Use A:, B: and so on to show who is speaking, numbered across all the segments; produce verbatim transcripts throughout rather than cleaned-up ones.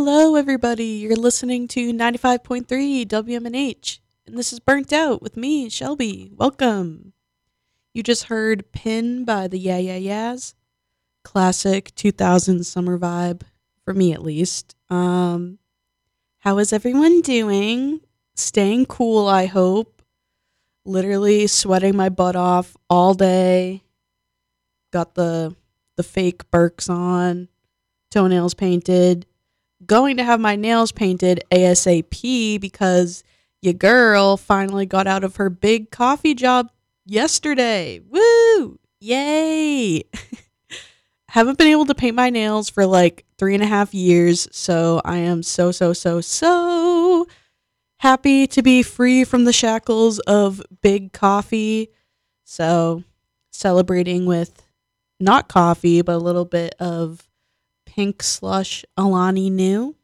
A: Hello, everybody. You're listening to ninety-five point three W M N H, and this is Burnt Out with me, Shelby. Welcome. You just heard Pin by the Yeah Yeah Yeahs. Classic two thousands summer vibe, for me at least. Um, how is everyone doing? Staying cool, I hope. Literally sweating my butt off all day. Got the the fake Birks on, toenails painted. Going to have my nails painted ASAP because your girl finally got out of her big coffee job yesterday. Woo! Yay! Haven't been able to paint my nails for like three and a half years, so I am so, so, so, so happy to be free from the shackles of big coffee. So, celebrating with not coffee, but a little bit of pink slush Alani Nu.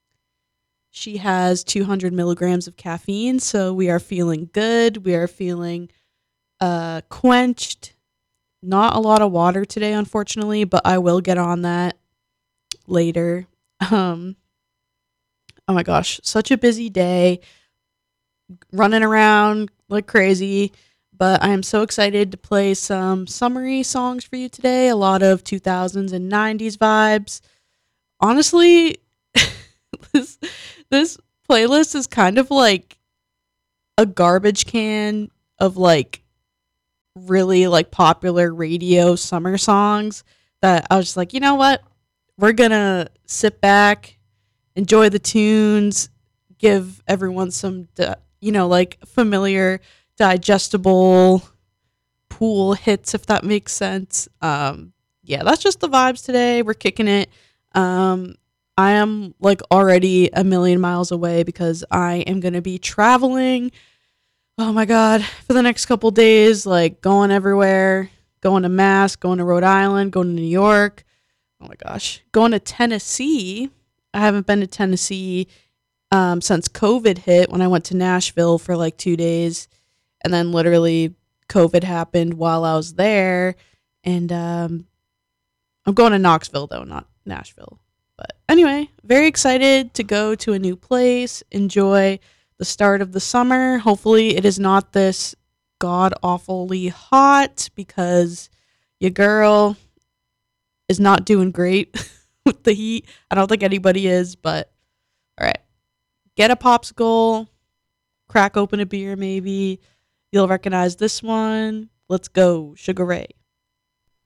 A: She has two hundred milligrams of caffeine, so we are feeling good. We are feeling uh, quenched. Not a lot of water today, unfortunately, but I will get on that later. Um, oh my gosh, such a busy day. Running around like crazy, but I am so excited to play some summery songs for you today. A lot of two thousands and nineties vibes. Honestly, this this playlist is kind of like a garbage can of like really like popular radio summer songs that I was just like, you know what? We're gonna sit back, enjoy the tunes, give everyone some, di- you know, like familiar, digestible pool hits, if that makes sense. Um, yeah, that's just the vibes today. We're kicking it. Um, I am like already a million miles away because I am going to be traveling. Oh my God, for the next couple days, like going everywhere, going to Mass, going to Rhode Island, going to New York. Oh my gosh, going to Tennessee. I haven't been to Tennessee um, since COVID hit when I went to Nashville for like two days. And then literally COVID happened while I was there. And um, I'm going to Knoxville, though, not Nashville. But anyway, very excited to go to a new place, enjoy the start of the summer. Hopefully, it is not this god awfully hot because your girl is not doing great with the heat. I don't think anybody is, but all right. Get a popsicle, crack open a beer maybe. You'll recognize this one. Let's go, Sugar Ray.